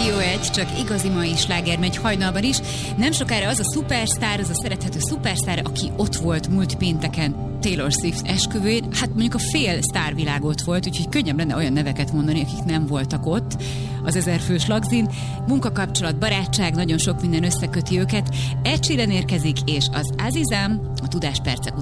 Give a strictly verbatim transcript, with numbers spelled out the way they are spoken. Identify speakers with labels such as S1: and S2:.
S1: Rádió egy, csak igazi mai sláger megy hajnalban is. Nem sokára az a szupersztár, az a szerethető szupersztár, aki ott volt múlt pénteken Taylor Swift esküvőjén, hát mondjuk a fél sztárvilág ott volt, úgyhogy könnyebb lenne olyan neveket mondani, akik nem voltak ott az ezerfős lagzin. Munkakapcsolat, barátság, nagyon sok minden összeköti őket. Ed Sheeran érkezik, és az Azizam a Tudás perce után.